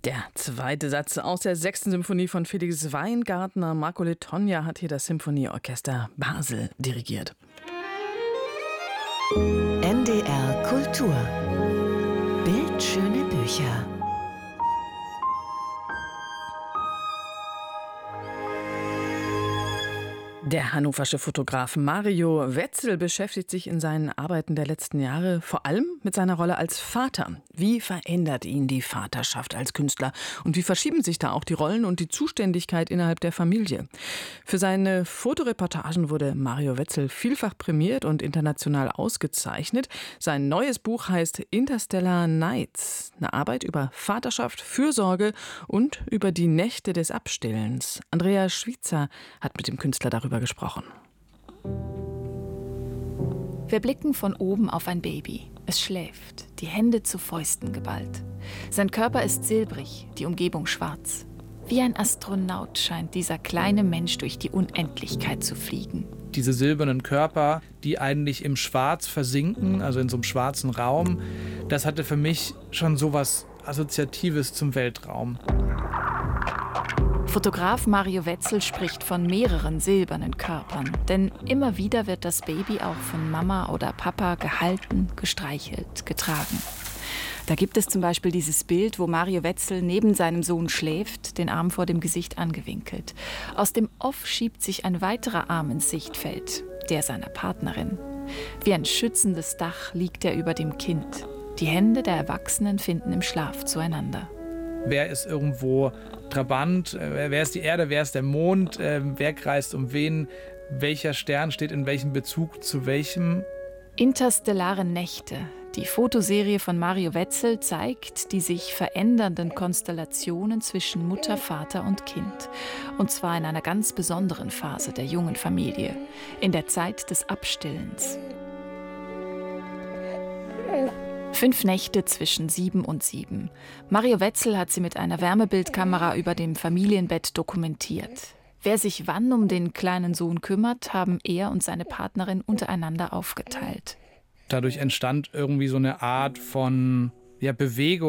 Der zweite Satz aus der 6. Symphonie von Felix Weingartner. Marco Letogna hat hier das Symphonieorchester Basel dirigiert. NDR Kultur. Bildschöne Bücher. Der hannoversche Fotograf Mario Wetzel beschäftigt sich in seinen Arbeiten der letzten Jahre vor allem mit seiner Rolle als Vater. Wie verändert ihn die Vaterschaft als Künstler? Und wie verschieben sich da auch die Rollen und die Zuständigkeit innerhalb der Familie? Für seine Fotoreportagen wurde Mario Wetzel vielfach prämiert und international ausgezeichnet. Sein neues Buch heißt Interstellar Nights. Eine Arbeit über Vaterschaft, Fürsorge und über die Nächte des Abstillens. Andrea Schwitzer hat mit dem Künstler darüber gesprochen. Wir blicken von oben auf ein Baby. Es schläft, die Hände zu Fäusten geballt. Sein Körper ist silbrig, die Umgebung schwarz. Wie ein Astronaut scheint dieser kleine Mensch durch die Unendlichkeit zu fliegen. Diese silbernen Körper, die eigentlich im Schwarz versinken, also in so einem schwarzen Raum, das hatte für mich schon so was Assoziatives zum Weltraum. Fotograf Mario Wetzel spricht von mehreren silbernen Körpern, denn immer wieder wird das Baby auch von Mama oder Papa gehalten, gestreichelt, getragen. Da gibt es zum Beispiel dieses Bild, wo Mario Wetzel neben seinem Sohn schläft, den Arm vor dem Gesicht angewinkelt. Aus dem Off schiebt sich ein weiterer Arm ins Sichtfeld, der seiner Partnerin. Wie ein schützendes Dach liegt er über dem Kind. Die Hände der Erwachsenen finden im Schlaf zueinander. Wer ist irgendwo Trabant? Wer ist die Erde? Wer ist der Mond? Wer kreist um wen? Welcher Stern steht in welchem Bezug zu welchem? Interstellare Nächte. Die Fotoserie von Mario Wetzel zeigt die sich verändernden Konstellationen zwischen Mutter, Vater und Kind. Und zwar in einer ganz besonderen Phase der jungen Familie, in der Zeit des Abstillens. 5 Nächte zwischen 7 und 7. Mario Wetzel hat sie mit einer Wärmebildkamera über dem Familienbett dokumentiert. Wer sich wann um den kleinen Sohn kümmert, haben er und seine Partnerin untereinander aufgeteilt. Dadurch entstand irgendwie so eine Art von Bewegung.